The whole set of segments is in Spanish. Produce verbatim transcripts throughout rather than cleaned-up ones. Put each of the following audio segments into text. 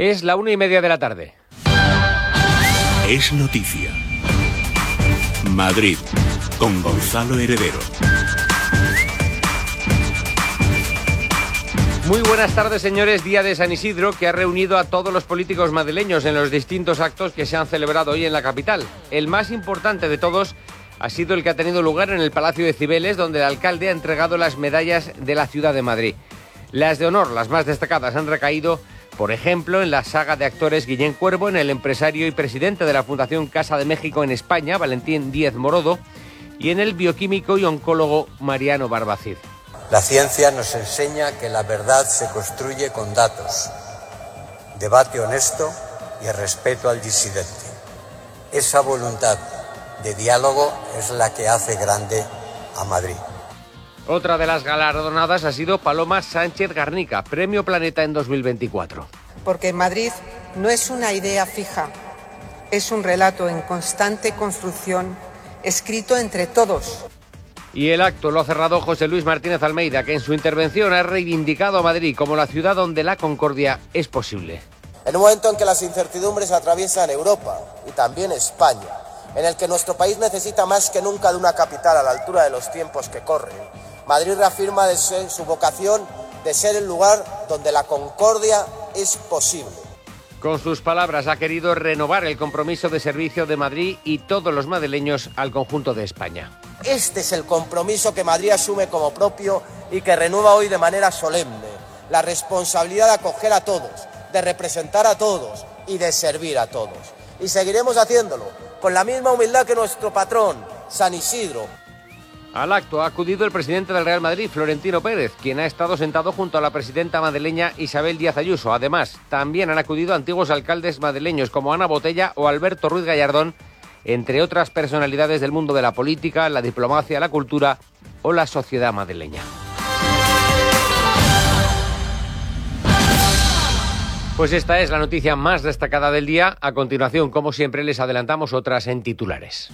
Es la una y media de la tarde. Es noticia. Madrid, con Gonzalo Heredero. Muy buenas tardes, señores. Día de San Isidro, que ha reunido a todos los políticos madrileños en los distintos actos que se han celebrado hoy en la capital. El más importante de todos ha sido el que ha tenido lugar en el Palacio de Cibeles, donde el alcalde ha entregado las medallas de la ciudad de Madrid. Las de honor, las más destacadas, han recaído, por ejemplo, en la saga de actores Guillén Cuervo, en el empresario y presidente de la Fundación Casa de México en España, Valentín Díez Morodo, y en el bioquímico y oncólogo Mariano Barbacid. La ciencia nos enseña que la verdad se construye con datos, debate honesto y el respeto al disidente. Esa voluntad de diálogo es la que hace grande a Madrid. Otra de las galardonadas ha sido Paloma Sánchez Garnica, Premio Planeta en dos mil veinticuatro. Porque Madrid no es una idea fija, es un relato en constante construcción, escrito entre todos. Y el acto lo ha cerrado José Luis Martínez Almeida, que en su intervención ha reivindicado a Madrid como la ciudad donde la concordia es posible. En un momento en que las incertidumbres atraviesan Europa y también España, en el que nuestro país necesita más que nunca de una capital a la altura de los tiempos que corren, Madrid reafirma de ser, su vocación de ser el lugar donde la concordia es posible. Con sus palabras ha querido renovar el compromiso de servicio de Madrid y todos los madrileños al conjunto de España. Este es el compromiso que Madrid asume como propio y que renueva hoy de manera solemne. La responsabilidad de acoger a todos, de representar a todos y de servir a todos. Y seguiremos haciéndolo con la misma humildad que nuestro patrón, San Isidro. Al acto ha acudido el presidente del Real Madrid, Florentino Pérez, quien ha estado sentado junto a la presidenta madrileña Isabel Díaz Ayuso. Además, también han acudido antiguos alcaldes madrileños como Ana Botella o Alberto Ruiz Gallardón, entre otras personalidades del mundo de la política, la diplomacia, la cultura o la sociedad madrileña. Pues esta es la noticia más destacada del día. A continuación, como siempre, les adelantamos otras en titulares.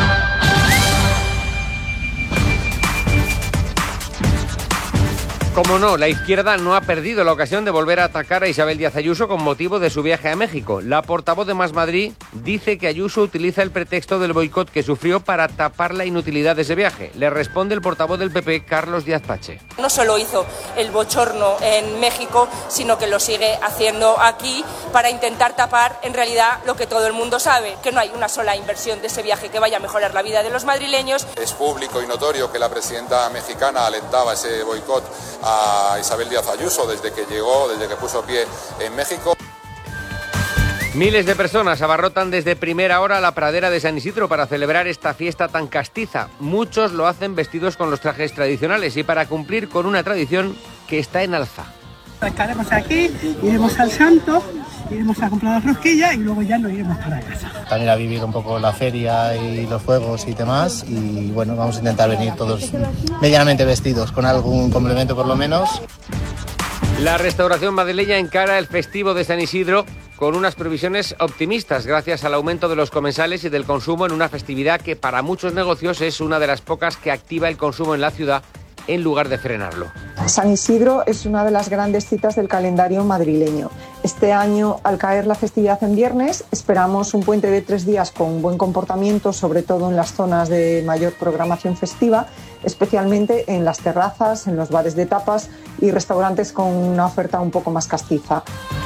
Como no, la izquierda no ha perdido la ocasión de volver a atacar a Isabel Díaz Ayuso con motivo de su viaje a México. La portavoz de Más Madrid dice que Ayuso utiliza el pretexto del boicot que sufrió para tapar la inutilidad de ese viaje. Le responde el portavoz del P P, Carlos Díaz Pache. No solo hizo el bochorno en México, sino que lo sigue haciendo aquí para intentar tapar en realidad lo que todo el mundo sabe, que no hay una sola inversión de ese viaje que vaya a mejorar la vida de los madrileños. Es público y notorio que la presidenta mexicana alentaba ese boicot a Isabel Díaz Ayuso desde que llegó, desde que puso pie en México. Miles de personas abarrotan desde primera hora la pradera de San Isidro para celebrar esta fiesta tan castiza. Muchos lo hacen vestidos con los trajes tradicionales y para cumplir con una tradición que está en alza. Estaremos aquí, iremos al santo, iremos a comprar la rosquilla y luego ya nos iremos para casa. También a vivir un poco la feria y los juegos y demás, y bueno, vamos a intentar venir todos medianamente vestidos, con algún complemento por lo menos. La restauración madrileña encara el festivo de San Isidro con unas previsiones optimistas gracias al aumento de los comensales y del consumo en una festividad que para muchos negocios es una de las pocas que activa el consumo en la ciudad en lugar de frenarlo. San Isidro es una de las grandes citas del calendario madrileño. Este año, al caer la festividad en viernes, esperamos un puente de tres días con buen comportamiento, sobre todo en las zonas de mayor programación festiva, especialmente en las terrazas, en los bares de tapas y restaurantes con una oferta un poco más castiza.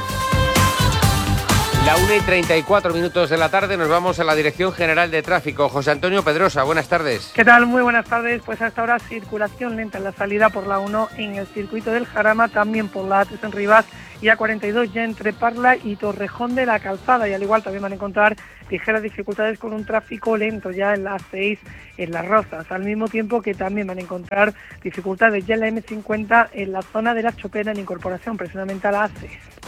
La una y treinta y cuatro minutos de la tarde nos vamos a la Dirección General de Tráfico. José Antonio Pedrosa, buenas tardes. ¿Qué tal? Muy buenas tardes. Pues hasta ahora circulación lenta en la salida por la uno en el circuito del Jarama, también por la A tres en Rivas y A cuarenta y dos ya entre Parla y Torrejón de la Calzada. Y al igual también van a encontrar ligeras dificultades con un tráfico lento ya en la A seis en Las Rozas. Al mismo tiempo que también van a encontrar dificultades ya en la eme cincuenta en la zona de La Chopera en incorporación precisamente a la A seis.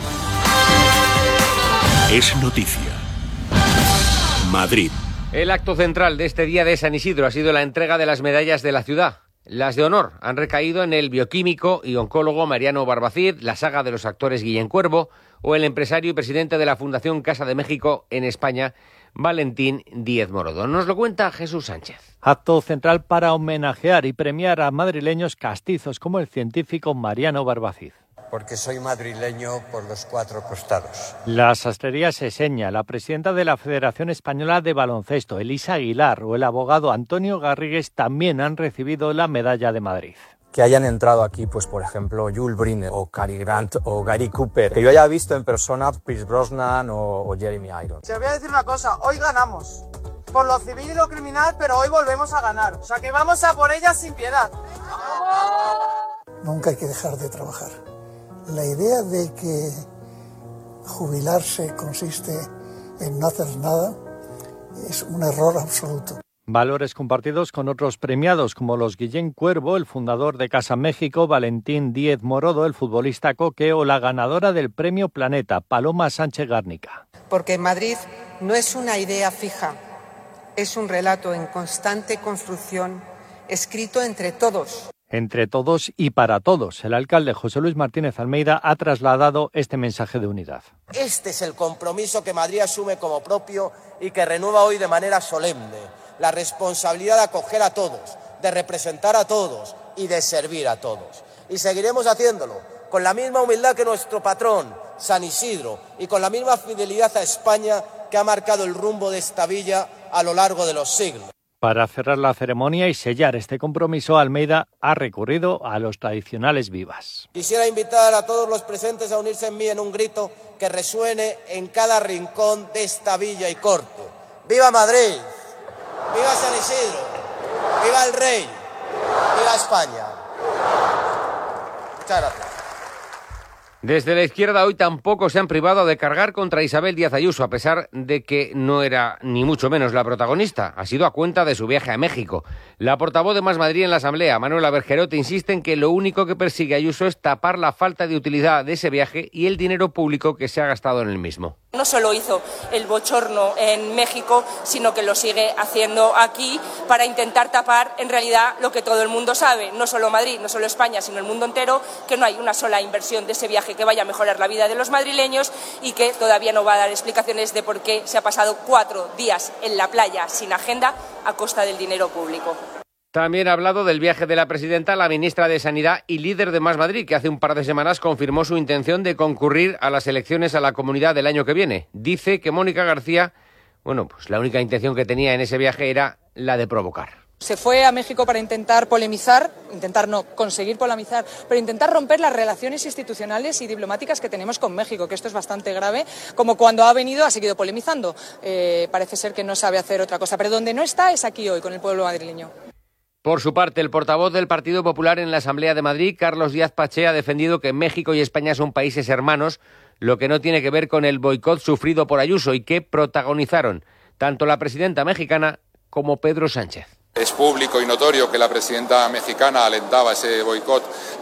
Es noticia. Madrid. El acto central de este día de San Isidro ha sido la entrega de las medallas de la ciudad. Las de honor han recaído en el bioquímico y oncólogo Mariano Barbacid, la saga de los actores Guillén Cuervo o el empresario y presidente de la Fundación Casa de México en España, Valentín Díez Morodo. Nos lo cuenta Jesús Sánchez. Acto central para homenajear y premiar a madrileños castizos como el científico Mariano Barbacid. porque soy madrileño por los cuatro costados. La sastrería Seseña, la presidenta de la Federación Española de Baloncesto, Elisa Aguilar, o el abogado Antonio Garrigues también han recibido la medalla de Madrid. Que hayan entrado aquí, pues por ejemplo, Jules Brynner o Cary Grant o Gary Cooper, que yo haya visto en persona Pierce Brosnan o, o Jeremy Irons. Te voy a decir una cosa, hoy ganamos, por lo civil y lo criminal, pero hoy volvemos a ganar, o sea que vamos a por ellas sin piedad. Nunca hay que dejar de trabajar. La idea de que jubilarse consiste en no hacer nada es un error absoluto. Valores compartidos con otros premiados como los Guillén Cuervo, el fundador de Casa México, Valentín Díez Morodo, el futbolista Coque o la ganadora del Premio Planeta, Paloma Sánchez Gárnica. Porque Madrid no es una idea fija, es un relato en constante construcción, escrito entre todos. Entre todos y para todos. El alcalde José Luis Martínez Almeida ha trasladado este mensaje de unidad. Este es el compromiso que Madrid asume como propio y que renueva hoy de manera solemne. La responsabilidad de acoger a todos, de representar a todos y de servir a todos. Y seguiremos haciéndolo con la misma humildad que nuestro patrón, San Isidro, y con la misma fidelidad a España que ha marcado el rumbo de esta villa a lo largo de los siglos. Para cerrar la ceremonia y sellar este compromiso, Almeida ha recurrido a los tradicionales vivas. Quisiera invitar a todos los presentes a unirse en mí en un grito que resuene en cada rincón de esta villa y corte. ¡Viva Madrid! ¡Viva San Isidro! ¡Viva el Rey! ¡Viva España! Muchas gracias. Desde la izquierda hoy tampoco se han privado de cargar contra Isabel Díaz Ayuso, a pesar de que no era ni mucho menos la protagonista. Ha sido a cuenta de su viaje a México. La portavoz de Más Madrid en la Asamblea, Manuela Bergerote, insiste en que lo único que persigue Ayuso es tapar la falta de utilidad de ese viaje y el dinero público que se ha gastado en el mismo. No solo hizo el bochorno en México, sino que lo sigue haciendo aquí para intentar tapar en realidad lo que todo el mundo sabe, no solo Madrid, no solo España, sino el mundo entero, que no hay una sola inversión de ese viaje que vaya a mejorar la vida de los madrileños y que todavía no va a dar explicaciones de por qué se ha pasado cuatro días en la playa sin agenda a costa del dinero público. También ha hablado del viaje de la presidenta, la ministra de Sanidad y líder de Más Madrid, que hace un par de semanas confirmó su intención de concurrir a las elecciones a la Comunidad del año que viene. Dice que Mónica García, bueno, pues la única intención que tenía en ese viaje era la de provocar. Se fue a México para intentar polemizar, intentar no, conseguir polemizar, pero intentar romper las relaciones institucionales y diplomáticas que tenemos con México, que esto es bastante grave, como cuando ha venido ha seguido polemizando. Eh, parece ser que no sabe hacer otra cosa, pero donde no está es aquí hoy, con el pueblo madrileño. Por su parte, el portavoz del Partido Popular en la Asamblea de Madrid, Carlos Díaz Pache, ha defendido que México y España son países hermanos, lo que no tiene que ver con el boicot sufrido por Ayuso y que protagonizaron tanto la presidenta mexicana como Pedro Sánchez. Es público y notorio que la presidenta mexicana alentaba ese boicot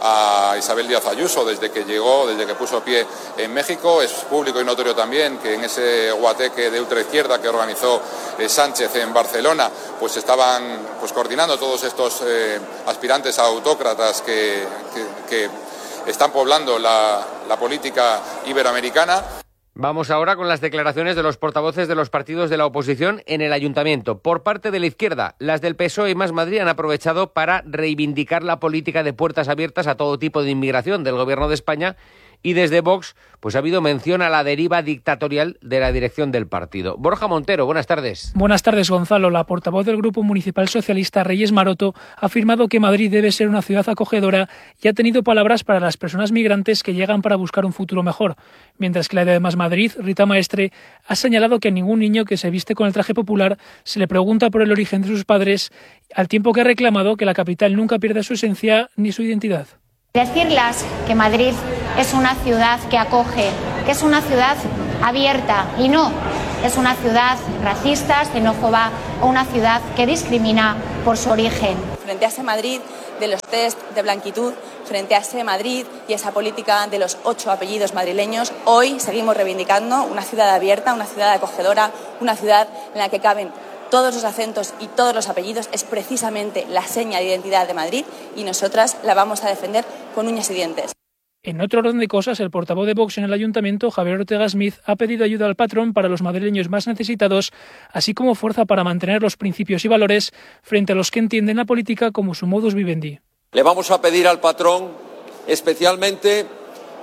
a Isabel Díaz Ayuso desde que llegó, desde que puso pie en México. Es público y notorio también que en ese guateque de ultraizquierda que organizó eh, Sánchez en Barcelona, pues estaban pues coordinando todos estos eh, aspirantes a autócratas que, que, que están poblando la, la política iberoamericana. Vamos ahora con las declaraciones de los portavoces de los partidos de la oposición en el Ayuntamiento. Por parte de la izquierda, las del P S O E y Más Madrid han aprovechado para reivindicar la política de puertas abiertas a todo tipo de inmigración del Gobierno de España. Y desde Vox, pues ha habido mención a la deriva dictatorial de la dirección del partido. Borja Montero, buenas tardes. Buenas tardes, Gonzalo. La portavoz del Grupo Municipal Socialista, Reyes Maroto, ha afirmado que Madrid debe ser una ciudad acogedora y ha tenido palabras para las personas migrantes que llegan para buscar un futuro mejor. Mientras que la de Más Madrid, Rita Maestre, ha señalado que a ningún niño que se viste con el traje popular se le pregunta por el origen de sus padres, al tiempo que ha reclamado que la capital nunca pierda su esencia ni su identidad. Decirles que Madrid es una ciudad que acoge, que es una ciudad abierta y no es una ciudad racista, xenófoba o una ciudad que discrimina por su origen. Frente a ese Madrid de los test de blanquitud, frente a ese Madrid y esa política de los ocho apellidos madrileños, hoy seguimos reivindicando una ciudad abierta, una ciudad acogedora, una ciudad en la que caben todos los acentos y todos los apellidos. Es precisamente la seña de identidad de Madrid y nosotras la vamos a defender con uñas y dientes. En otro orden de cosas, el portavoz de Vox en el Ayuntamiento, Javier Ortega Smith, ha pedido ayuda al patrón para los madrileños más necesitados, así como fuerza para mantener los principios y valores frente a los que entienden la política como su modus vivendi. Le vamos a pedir al patrón especialmente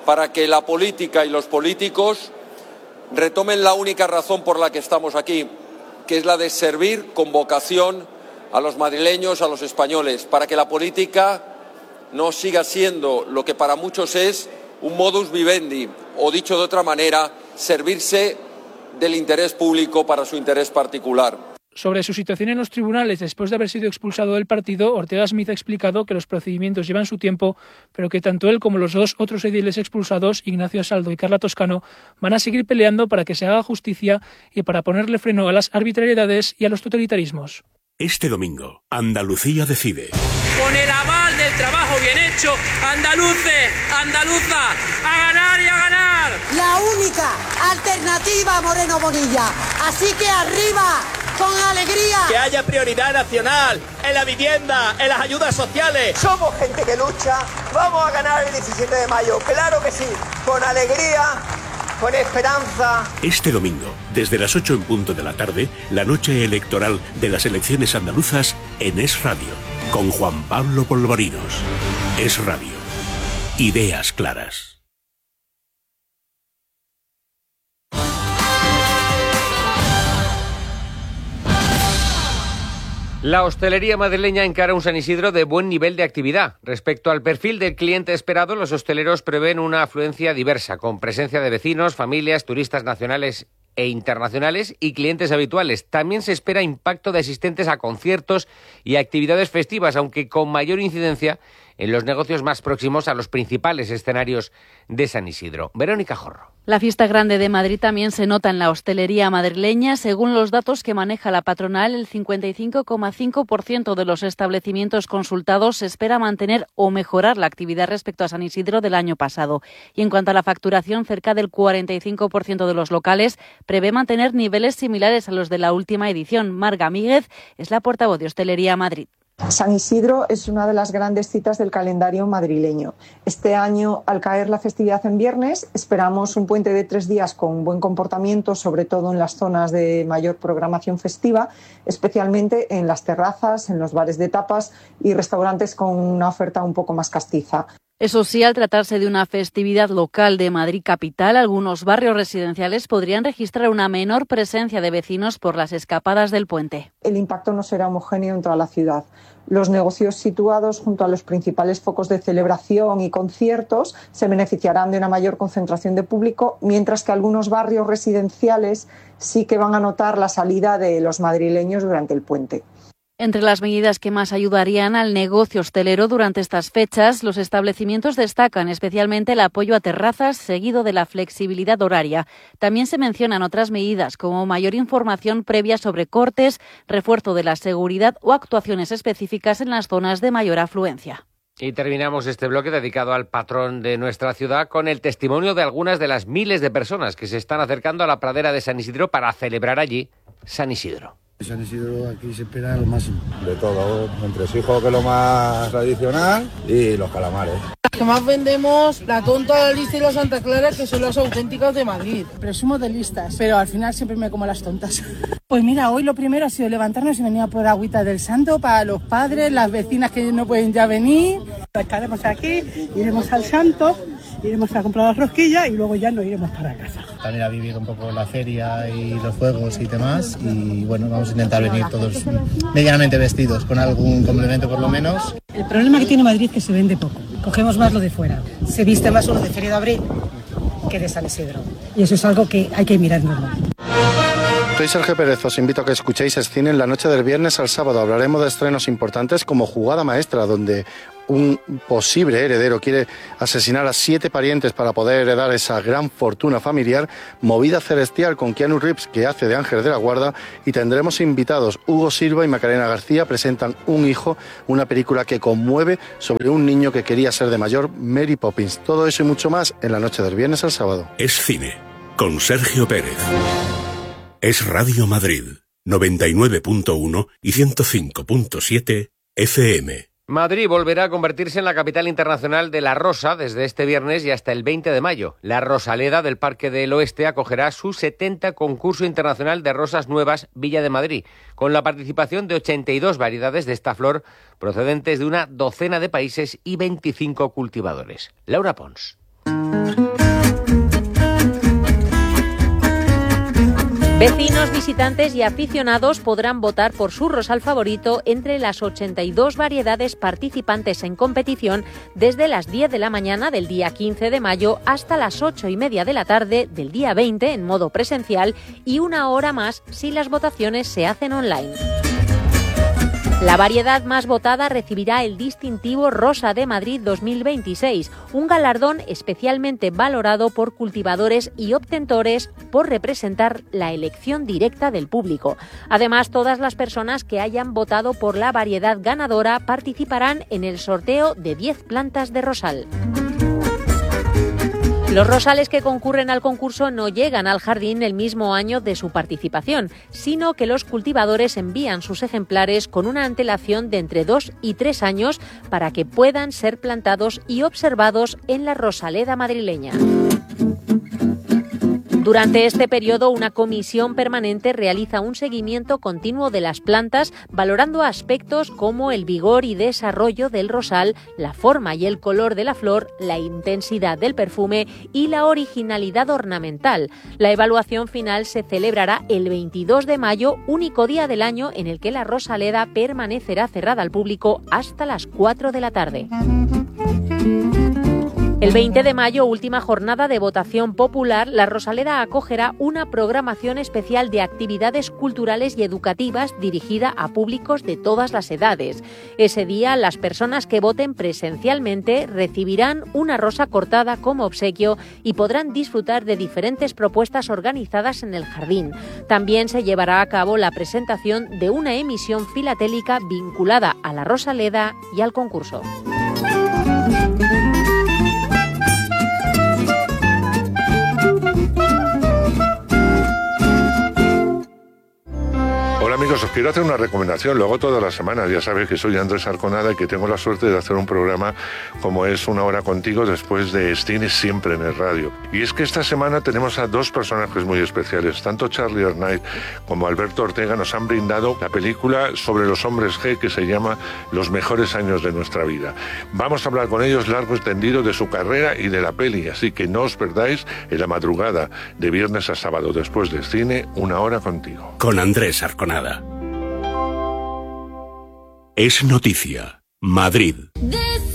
para que la política y los políticos retomen la única razón por la que estamos aquí, que es la de servir con vocación a los madrileños, a los españoles, para que la política no siga siendo lo que para muchos es un modus vivendi, o dicho de otra manera, servirse del interés público para su interés particular. Sobre su situación en los tribunales después de haber sido expulsado del partido, Ortega Smith ha explicado que los procedimientos llevan su tiempo, pero que tanto él como los dos otros ediles expulsados, Ignacio Asaldo y Carla Toscano, van a seguir peleando para que se haga justicia y para ponerle freno a las arbitrariedades y a los totalitarismos. Este domingo, Andalucía decide. Con el aval del trabajo bien hecho, andaluces, andaluza, a ganar y a ganar. La única alternativa a Moreno Bonilla. Así que arriba, con alegría. Que haya prioridad nacional en la vivienda, en las ayudas sociales. Somos gente que lucha, vamos a ganar el diecisiete de mayo, claro que sí, con alegría, con esperanza. Este domingo, desde las ocho en punto de la tarde, la noche electoral de las elecciones andaluzas en Es Radio, con Juan Pablo Polvorinos. Es Radio. Ideas claras. La hostelería madrileña encara un San Isidro de buen nivel de actividad. Respecto al perfil del cliente esperado, los hosteleros prevén una afluencia diversa, con presencia de vecinos, familias, turistas nacionales e internacionales y clientes habituales. También se espera impacto de asistentes a conciertos y actividades festivas, aunque con mayor incidencia en los negocios más próximos a los principales escenarios de San Isidro. Verónica Jorro. La fiesta grande de Madrid también se nota en la hostelería madrileña. Según los datos que maneja la patronal, el cincuenta y cinco coma cinco por ciento de los establecimientos consultados se espera mantener o mejorar la actividad respecto a San Isidro del año pasado. Y en cuanto a la facturación, cerca del cuarenta y cinco por ciento de los locales prevé mantener niveles similares a los de la última edición. Marga Míguez es la portavoz de Hostelería Madrid. San Isidro es una de las grandes citas del calendario madrileño. Este año, al caer la festividad en viernes, esperamos un puente de tres días con buen comportamiento, sobre todo en las zonas de mayor programación festiva, especialmente en las terrazas, en los bares de tapas y restaurantes con una oferta un poco más castiza. Eso sí, al tratarse de una festividad local de Madrid capital, algunos barrios residenciales podrían registrar una menor presencia de vecinos por las escapadas del puente. El impacto no será homogéneo en toda la ciudad. Los negocios situados junto a los principales focos de celebración y conciertos se beneficiarán de una mayor concentración de público, mientras que algunos barrios residenciales sí que van a notar la salida de los madrileños durante el puente. Entre las medidas que más ayudarían al negocio hostelero durante estas fechas, los establecimientos destacan especialmente el apoyo a terrazas, seguido de la flexibilidad horaria. También se mencionan otras medidas como mayor información previa sobre cortes, refuerzo de la seguridad o actuaciones específicas en las zonas de mayor afluencia. Y terminamos este bloque dedicado al patrón de nuestra ciudad con el testimonio de algunas de las miles de personas que se están acercando a la pradera de San Isidro para celebrar allí San Isidro. San Isidro aquí se espera lo máximo. De todo, entre hijos que es lo más tradicional y los calamares. Las que más vendemos, la tonta, la lista y la Santa Clara, que son las auténticas de Madrid. Presumo de listas, pero al final siempre me como las tontas. Pues mira, hoy lo primero ha sido levantarnos y venir a por agüita del santo para los padres, las vecinas que no pueden ya venir. Estaremos aquí, iremos al santo, iremos a comprar las rosquillas y luego ya nos iremos para casa. También a vivir un poco la feria y los juegos y demás, y bueno, vamos a intentar venir todos medianamente vestidos, con algún complemento por lo menos. El problema que tiene Madrid es que se vende poco, cogemos más lo de fuera, se viste más uno de Feria de Abril que de San Isidro, y eso es algo que hay que mirarnos. Soy Sergio Pérez, os invito a que escuchéis Escine en la noche del viernes al sábado. Hablaremos de estrenos importantes como Jugada Maestra, donde un posible heredero quiere asesinar a siete parientes para poder heredar esa gran fortuna familiar. Movida Celestial con Keanu Reeves, que hace de Ángel de la Guarda, y tendremos invitados. Hugo Silva y Macarena García presentan Un hijo, una película que conmueve sobre un niño que quería ser de mayor, Mary Poppins. Todo eso y mucho más en la noche del viernes al sábado. Es Cine, con Sergio Pérez. Es Radio Madrid, noventa y nueve punto uno y ciento cinco punto siete F M. Madrid volverá a convertirse en la capital internacional de la rosa desde este viernes y hasta el veinte de mayo. La Rosaleda del Parque del Oeste acogerá su setenta concurso internacional de rosas nuevas Villa de Madrid, con la participación de ochenta y dos variedades de esta flor procedentes de una docena de países y veinticinco cultivadores. Laura Pons. Vecinos, visitantes y aficionados podrán votar por su rosal favorito entre las ochenta y dos variedades participantes en competición desde las diez de la mañana del día quince de mayo hasta las ocho y media de la tarde del día veinte en modo presencial y una hora más si las votaciones se hacen online. La variedad más votada recibirá el distintivo Rosa de Madrid dos mil veintiséis, un galardón especialmente valorado por cultivadores y obtentores por representar la elección directa del público. Además, todas las personas que hayan votado por la variedad ganadora participarán en el sorteo de diez plantas de rosal. Los rosales que concurren al concurso no llegan al jardín el mismo año de su participación, sino que los cultivadores envían sus ejemplares con una antelación de entre dos y tres años para que puedan ser plantados y observados en la rosaleda madrileña. Durante este periodo, una comisión permanente realiza un seguimiento continuo de las plantas, valorando aspectos como el vigor y desarrollo del rosal, la forma y el color de la flor, la intensidad del perfume y la originalidad ornamental. La evaluación final se celebrará el veintidós de mayo, único día del año en el que la rosaleda permanecerá cerrada al público hasta las cuatro de la tarde. El veinte de mayo, última jornada de votación popular, la Rosaleda acogerá una programación especial de actividades culturales y educativas dirigida a públicos de todas las edades. Ese día, las personas que voten presencialmente recibirán una rosa cortada como obsequio y podrán disfrutar de diferentes propuestas organizadas en el jardín. También se llevará a cabo la presentación de una emisión filatélica vinculada a la Rosaleda y al concurso. Hola amigos, os quiero hacer una recomendación, lo hago todas las semanas, ya sabéis que soy Andrés Arconada y que tengo la suerte de hacer un programa como es Una Hora Contigo después de Cine siempre en el radio. Y es que esta semana tenemos a dos personajes muy especiales, tanto Charlie Hernández como Alberto Ortega nos han brindado la película sobre los hombres G que se llama Los mejores años de nuestra vida. Vamos a hablar con ellos largo y tendido de su carrera y de la peli, así que no os perdáis en la madrugada de viernes a sábado después de Cine, Una Hora Contigo. Con Andrés Arconada. Es noticia. Madrid.